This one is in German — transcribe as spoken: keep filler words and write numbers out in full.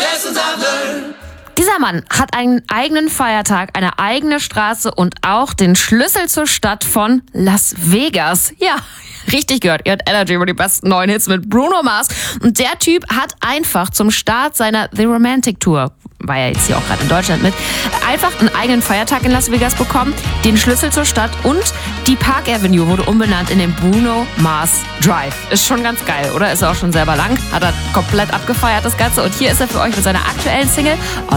Dieser Mann hat einen eigenen Feiertag, eine eigene Straße und auch den Schlüssel zur Stadt von Las Vegas. Ja, richtig gehört. Ihr hört Energy über die besten neuen Hits mit Bruno Mars. Und der Typ hat einfach zum Start seiner The Romantic Tour, war ja jetzt hier auch gerade in Deutschland mit, einfach einen eigenen Feiertag in Las Vegas bekommen, den Schlüssel zur Stadt und die Park Avenue wurde umbenannt in den Bruno Mars Drive. Ist schon ganz geil, oder? Ist auch schon selber lang. Hat er komplett abgefeiert, das Ganze. Und hier ist er für euch mit seiner aktuellen Single